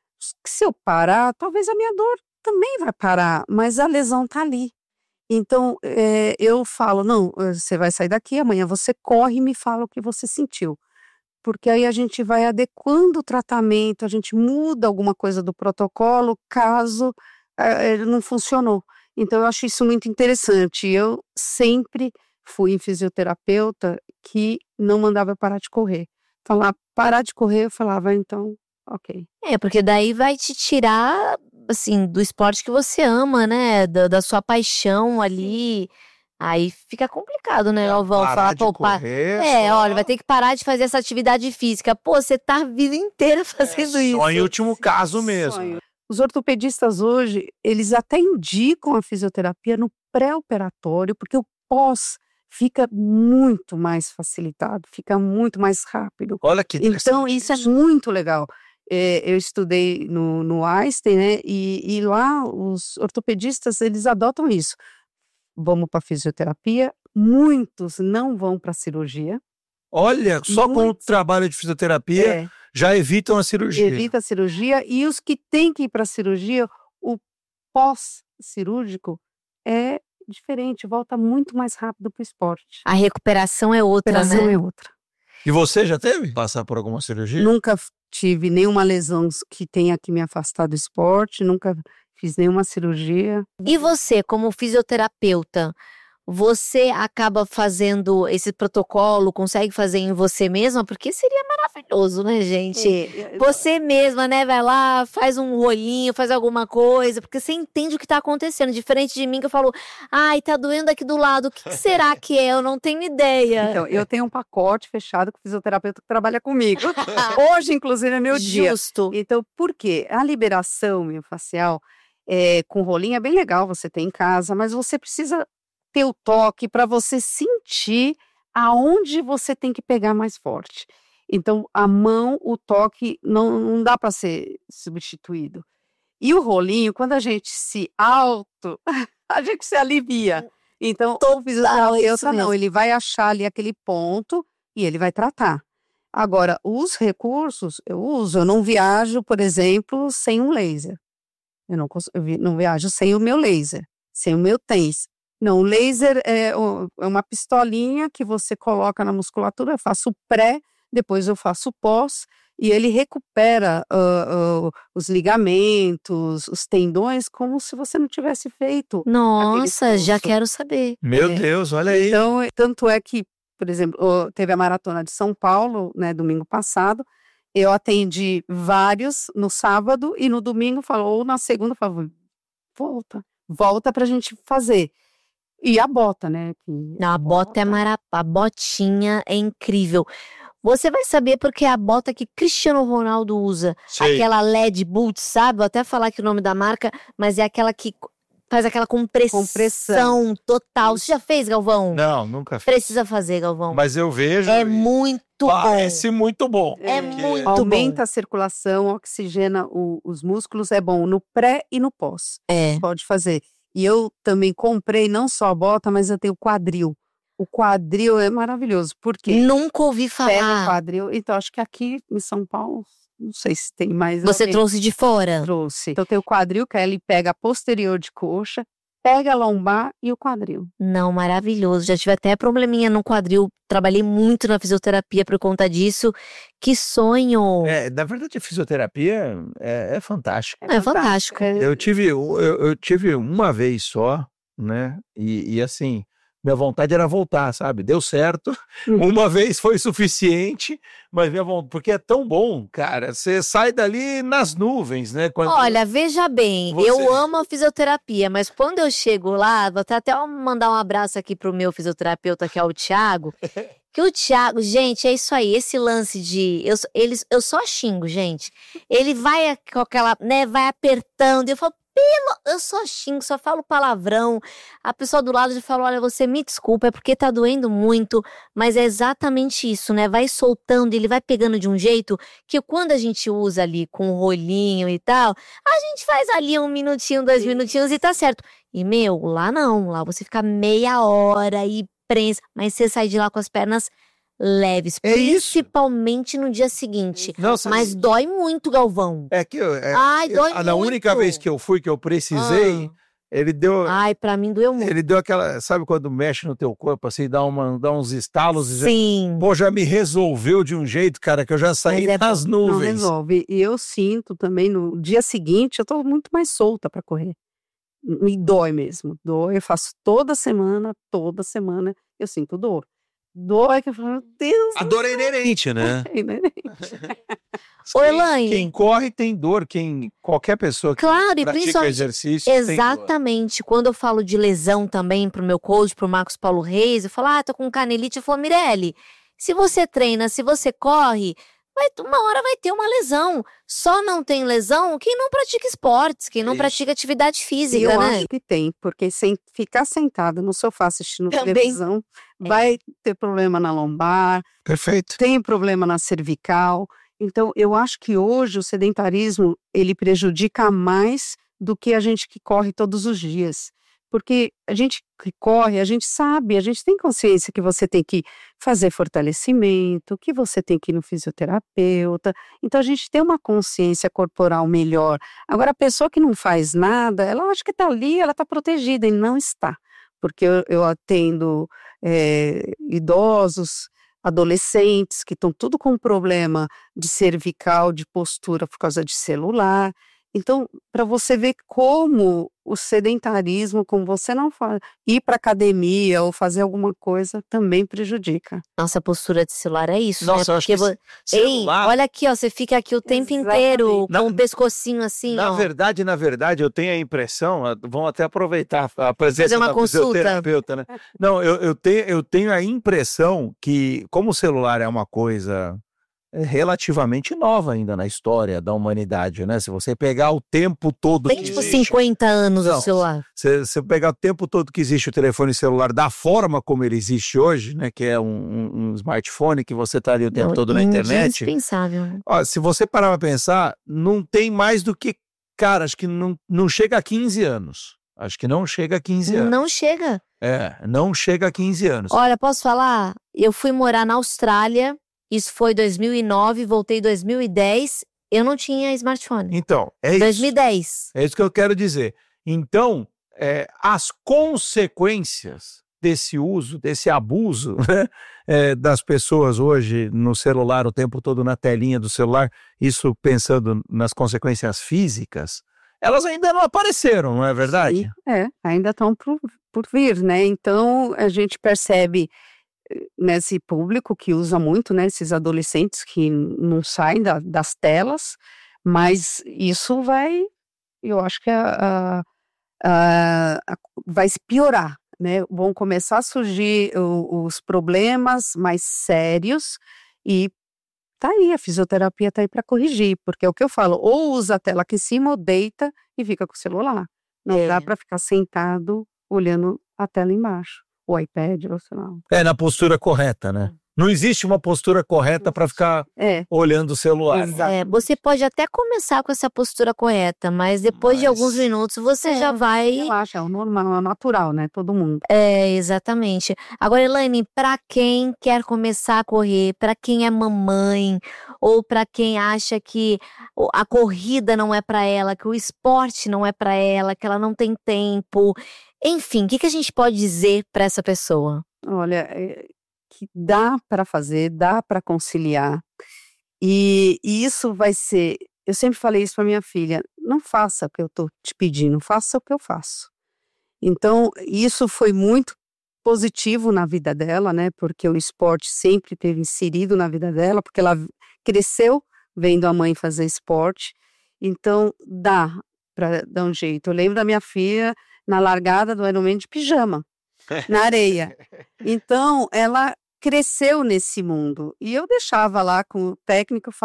Se eu parar, talvez a minha dor também vai parar, mas a lesão está ali. Então, é, eu falo, não, você vai sair daqui, amanhã você corre e me fala o que você sentiu. Porque aí a gente vai adequando o tratamento, a gente muda alguma coisa do protocolo, caso é, ele não funcionou. Então, eu acho isso muito interessante. Eu sempre fui em fisioterapeuta que não mandava eu parar de correr. Falar, parar de correr, eu falava, então, ok. É, porque daí vai te tirar, assim, do esporte que você ama, né? Da, da sua paixão ali. Aí fica complicado, né, Galvão? Parar Falar, de pô, pa- correr, É, só- olha, vai ter que parar de fazer essa atividade física. Pô, você tá a vida inteira fazendo isso. Só em último caso mesmo. Sonho. Os ortopedistas hoje, eles até indicam a fisioterapia no pré-operatório, porque o pós fica muito mais facilitado, fica muito mais rápido. Olha que Então, isso é muito legal. É, eu estudei no, no Einstein, né? E, e lá os ortopedistas, eles adotam isso. Vamos para fisioterapia, muitos não vão para cirurgia. Olha, só com o Muito. trabalho de fisioterapia É, já evitam a cirurgia. evita a cirurgia. E os que têm que ir para cirurgia, o pós-cirúrgico é diferente, volta muito mais rápido para o esporte. A recuperação é outra, A operação né? é outra. E você já teve? Passar por alguma cirurgia? Nunca f- tive nenhuma lesão que tenha que me afastar do esporte, nunca fiz nenhuma cirurgia. E você, como fisioterapeuta, você acaba fazendo esse protocolo, consegue fazer em você mesma? Porque seria maravilhoso, né, gente? É, Você mesma, né, vai lá, faz um rolinho, faz alguma coisa, porque você entende o que tá acontecendo. Diferente de mim que eu falo, ai, tá doendo aqui do lado, o que, que será que é? Eu não tenho ideia. Então, eu tenho um pacote fechado com o fisioterapeuta que trabalha comigo. Hoje, inclusive, é meu dia. Justo. Então, por quê? A liberação miofascial é, com rolinho é bem legal você ter em casa, mas você precisa ter o toque para você sentir aonde você tem que pegar mais forte. Então, a mão, o toque, não, não dá para ser substituído. E o rolinho, quando a gente se auto, a gente se alivia. Então, o fisioterapeuta não, ele vai achar ali aquele ponto e ele vai tratar. Agora, os recursos eu uso, eu não viajo, por exemplo, sem um laser. Eu não, cons- eu vi- não viajo sem o meu laser, sem o meu TENS. Não, o laser é, o- é uma pistolinha que você coloca na musculatura, eu faço o pré, depois eu faço o pós, e ele recupera ah, ah, os ligamentos, os tendões, como se você não tivesse feito. Nossa, já esforço. quero saber. Meu É. Deus, olha aí. Então, é- tanto é que, por exemplo, ó, teve a maratona de São Paulo, né, domingo passado, eu atendi vários no sábado e no domingo, falou, ou na segunda, falou, volta, volta pra gente fazer. E a bota, né? que- Não, a bota é marapá, a botinha é incrível. Você vai saber porque é a bota que Cristiano Ronaldo usa. Sei. Aquela L E D boot, sabe? Vou até falar aqui o nome da marca, mas é aquela que co- faz aquela compressão, Compressão. total. Você já fez, Galvão? Não, nunca fiz. Precisa fazer, Galvão. Mas eu vejo. É e muito Parece muito bom. É Porque- muito Aumenta bom. a circulação, oxigena o- os músculos, é bom no pré e no pós. bom. É. Pode fazer. E eu também comprei não só a bota, mas eu tenho o quadril. O quadril é maravilhoso, porque Nunca ouvi pega o falar. quadril. Então, acho que aqui em São Paulo, não sei se tem mais. Você alguém trouxe de fora? trouxe. Então, tem o quadril, que aí ele pega a posterior de coxa, pega a lombar e o quadril. Não, maravilhoso. Já tive até probleminha no quadril. Trabalhei muito na fisioterapia por conta disso. Que sonho! É, na verdade, a fisioterapia é, é fantástica. É fantástico. É, Eu tive, eu, eu tive uma vez só, né? E, e assim, minha vontade era voltar, sabe? Deu certo. Hum. Uma vez foi suficiente, mas minha vontade, porque é tão bom, cara. Você sai dali nas nuvens, né? Quando- Olha, veja bem, Você- eu amo a fisioterapia, mas quando eu chego lá, vou até, até mandar um abraço aqui pro meu fisioterapeuta, que é o Thiago. Que o Thiago, gente, é isso aí, esse lance de. Eu, só- eles, eu só xingo, gente. Ele vai com aquela, né, vai apertando, e eu falo, pelo... Eu só xingo, só falo palavrão. A pessoa do lado já fala, olha, você me desculpa, é porque tá doendo muito. Mas é exatamente isso, né? Vai soltando, ele vai pegando de um jeito que quando a gente usa ali com o rolinho e tal, a gente faz ali um minutinho, dois minutinhos e tá certo. E, meu, lá não. Lá você fica meia hora e prensa. Mas você sai de lá com as pernas leves. É isso. Principalmente no dia seguinte. Nossa, Mas dói muito, Galvão. É que eu, é, Ai, dói eu, na muito. única vez que eu fui, que eu precisei, Ah. ele deu. Ai, pra mim doeu muito. Ele deu aquela. Sabe quando mexe no teu corpo, assim, dá, uma, dá uns estalos? e já- Sim. Pô, já me resolveu de um jeito, cara, que eu já saí Mas é nas Não nuvens. resolve. E eu sinto também no dia seguinte, eu tô muito mais solta para correr. Me dói mesmo. Dói. Eu faço toda semana, toda semana, eu sinto dor. Dói que eu falo, meu Deus. A dor é inerente, né? É inerente. Ô, Quem- Elaine. Quem corre tem dor. Quem, qualquer pessoa que Claro, e pratica principalmente. exercício tem dor. Exatamente. Quando eu falo de lesão também pro meu coach, pro Marcos Paulo Reis, eu falo, ah, tô com canelite. Eu falo, Mirelle, se você treina, se você corre, vai, uma hora vai ter uma lesão. Só não tem lesão quem não pratica esportes, quem não Isso. pratica atividade E física, eu né? acho que tem, porque sem ficar sentada no sofá assistindo Também. televisão, É. vai ter problema na lombar, Perfeito. tem problema na cervical. Então, eu acho que hoje o sedentarismo, ele prejudica mais do que a gente que corre todos os dias. Porque a gente que corre, a gente sabe, a gente tem consciência que você tem que fazer fortalecimento, que você tem que ir no fisioterapeuta. Então, a gente tem uma consciência corporal melhor. Agora, a pessoa que não faz nada, ela acha que está ali, ela está protegida, e não está. Porque eu, eu atendo é, idosos, adolescentes, que estão tudo com problema de cervical, de postura por causa de celular. Então, para você ver como o sedentarismo, como você não faz, ir para academia ou fazer alguma coisa também prejudica. Nossa, a postura de celular é isso, Nossa, né? eu acho que vo- celular- Ei, olha aqui, ó, você fica aqui o tempo Exatamente. inteiro Na- com o pescocinho assim, Na ó. verdade, na verdade, eu tenho a impressão, ah, vão até aproveitar a presença Fazer uma da consulta. fisioterapeuta, né? Não, eu, eu, tenho, eu tenho a impressão que, como o celular é uma coisa é, relativamente nova ainda na história da humanidade, né? Se você pegar o tempo todo Tem que tipo existe, cinquenta anos Não. o celular. se você pegar o tempo todo que existe o telefone celular da forma como ele existe hoje, né? Que é um, um- um smartphone que você tá ali o tempo Não, todo na internet. Indispensável. né? Ó, se você parar pra pensar, não tem mais do que, cara, acho que não, não chega a quinze anos. Acho que não chega a quinze anos. Não chega. É, não chega a quinze anos. Olha, posso falar? Eu fui morar na Austrália, isso foi dois mil e nove, voltei em dois mil e dez, eu não tinha smartphone. Então, é isso. dois mil e dez. É isso que eu quero dizer. Então, é, as consequências desse uso, desse abuso, né, é, das pessoas hoje no celular, o tempo todo na telinha do celular, isso pensando nas consequências físicas, elas ainda não apareceram, não é verdade? Sim, é, ainda estão por, por vir, né? Então, a gente percebe eh, nesse público que usa muito, né? Esses adolescentes que não saem da- das telas, mas isso vai, eu acho que a- a- a- a- vai se piorar, né? Vão começar a surgir o- os problemas mais sérios e tá aí, a fisioterapia tá aí para corrigir, porque é o que eu falo, ou usa a tela aqui em cima ou deita e fica com o celular. Não É. dá para ficar sentado olhando a tela embaixo, o iPad, ou sei lá. É, na postura correta, né? Não existe uma postura correta para ficar É, olhando o celular. Exato. É, você pode até começar com essa postura correta, mas depois de Mas- alguns minutos você É, já vai. relaxa, é o normal, é o natural, né? Todo mundo. É, exatamente. Agora, Elaine, para quem quer começar a correr, para quem é mamãe, ou para quem acha que o- a corrida não é para ela, que o esporte não é para ela, que ela não tem tempo, enfim, o que que a gente pode dizer para essa pessoa? Olha, é, que dá para fazer, dá para conciliar. E, e isso vai ser. Eu sempre falei isso para minha filha: não faça o que eu estou te pedindo, faça o que eu faço. Então, isso foi muito positivo na vida dela, né? Porque o esporte sempre teve inserido na vida dela, porque ela v- cresceu vendo a mãe fazer esporte. Então, dá para dar um jeito. Eu lembro da minha filha na largada do Ironman de pijama, na areia. Então, ela cresceu nesse mundo. E eu deixava lá com o técnico, eu falava: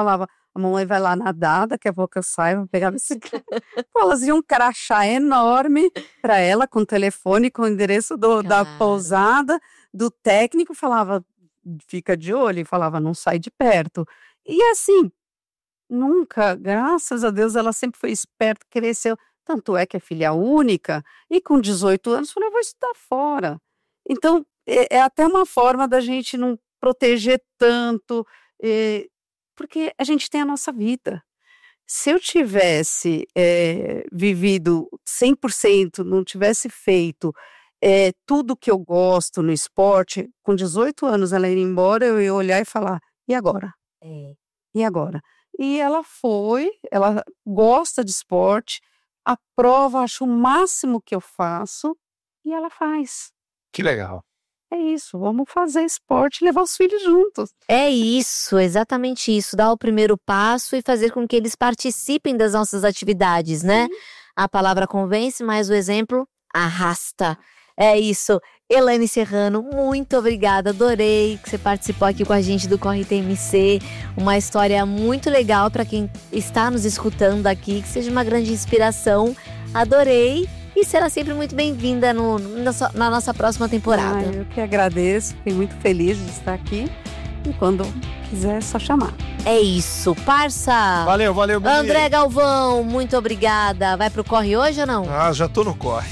A mamãe vai lá nadar, daqui a pouco eu saio, vou pegar a bicicleta. Elas iam um crachá enorme para ela, com o telefone, com o endereço do, da pousada, do técnico, falava, fica de olho, e falava, não sai de perto. E assim, nunca, graças a Deus, ela sempre foi esperta, cresceu. Tanto é que é filha única, e com dezoito anos, falou, eu vou estudar fora. Então, é, é até uma forma da gente não proteger tanto, é, porque a gente tem a nossa vida. Se eu tivesse é, vivido cem por cento, não tivesse feito é, tudo que eu gosto no esporte, com dezoito anos ela ir embora, eu ia olhar e falar, e agora? É. E agora? E ela foi, ela gosta de esporte, a prova, acho o máximo que eu faço, e ela faz. Que legal. É isso, vamos fazer esporte e levar os filhos juntos. É isso, exatamente isso. Dar o primeiro passo e fazer com que eles participem das nossas atividades, né? Sim. A palavra convence, mas o exemplo arrasta. É isso. Elaine Serrano, muito obrigada. Adorei que você participou aqui com a gente do Corre T M C. Uma história muito legal para quem está nos escutando aqui, que seja uma grande inspiração. Adorei. E será sempre muito bem-vinda no, na, na nossa próxima temporada. Ah, eu que agradeço, fiquei muito feliz de estar aqui. E quando quiser, é só chamar. É isso, parça! Valeu, valeu, Bini. André Galvão, muito obrigada. Vai pro Corre hoje ou não? Ah, já tô no Corre.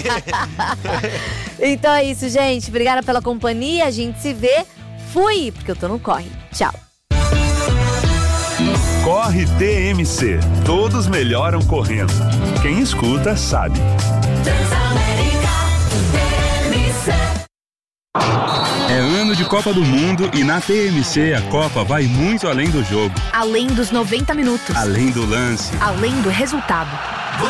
Então é isso, gente. Obrigada pela companhia. A gente se vê. Fui, porque eu tô no Corre. Tchau. Corre T M C. Todos melhoram correndo. Quem escuta sabe. É ano de Copa do Mundo e na T M C a Copa vai muito além do jogo. Além dos noventa minutos. Além do lance. Além do resultado.